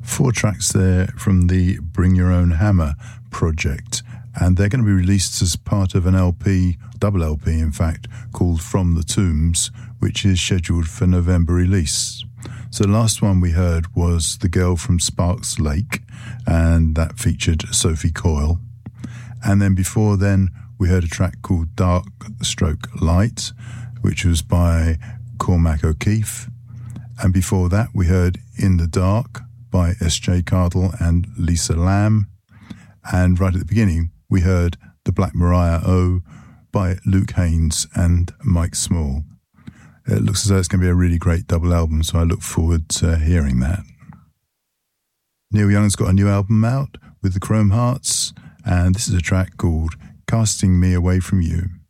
4 tracks there from the Bring Your Own Hammer project, and they're going to be released as part of an LP, double LP in fact, called From the Tombs, which is scheduled for November release. So the last one we heard was The Girl from Sparks Lake, and that featured Sophie Coyle. And then before then, we heard a track called Dark Stroke Light, which was by Cormac O'Keefe. And before that, we heard In the Dark by S.J. Cardle and Lisa Lamb. And right at the beginning, we heard The Black Mariah O by Luke Haynes and Mike Small. It looks as though it's going to be a really great double album, so I look forward to hearing that. Neil Young's got a new album out with the Chrome Hearts, and this is a track called Casting Me Away From You.